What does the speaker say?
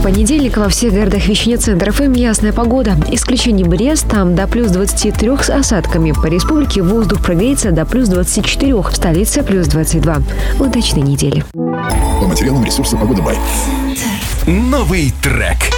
понедельник во всех городах вещания Центр ФМ ясная погода. Исключение Брест, там до плюс 23 с осадками. По республике воздух прогреется до плюс 24, в столице плюс 22. Удачной недели. По материалам ресурса «Погода Бай». Новый трек.